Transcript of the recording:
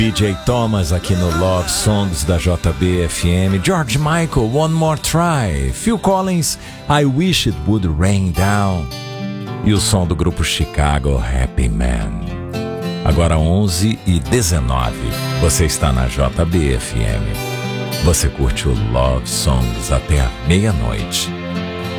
DJ Thomas aqui no Love Songs da JB-FM. George Michael, One More Try. Phil Collins, I Wish It Would Rain Down. E o som do grupo Chicago, Happy Man. Agora 11h19. Você está na JB-FM. Você curte o Love Songs até a meia-noite.